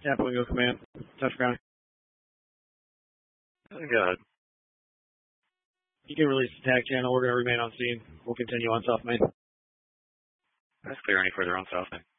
Tap Wingo Command. Touch County. Go ahead. You can release the tag channel. We're going to remain on scene. We'll continue on South Main. That's clear. Any further on South Main?